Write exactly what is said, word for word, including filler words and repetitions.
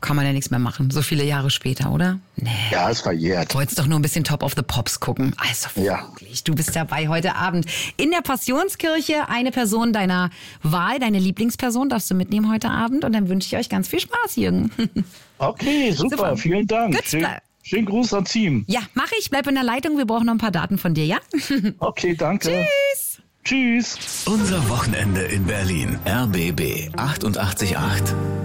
kann man ja nichts mehr machen. So viele Jahre später, oder? Nee. Ja, es verjährt. Du wolltest doch nur ein bisschen Top of the Pops gucken. Also ja. wirklich, du bist dabei heute Abend. In der Passionskirche eine Person deiner Wahl, deine Lieblingsperson darfst du mitnehmen heute Abend. Und dann wünsche ich euch ganz viel Spaß, Jürgen. Okay, super, super. Vielen Dank. Gut, Schön, schönen Gruß ans Team. Ja, mache ich. Bleib in der Leitung. Wir brauchen noch ein paar Daten von dir, ja? Okay, danke. Tschüss. Tschüss. Unser Wochenende in Berlin. R B B achtundachtzig Komma acht.